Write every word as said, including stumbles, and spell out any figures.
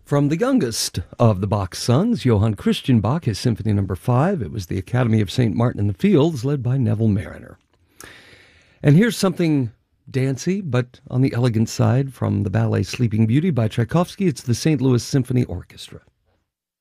From the youngest of the Bach sons, Johann Christian Bach, his Symphony Number Five. It was the Academy of Saint Martin in the Fields, led by Neville Marriner. And here's something dancey, but on the elegant side, from the ballet Sleeping Beauty by Tchaikovsky. It's the Saint Louis Symphony Orchestra.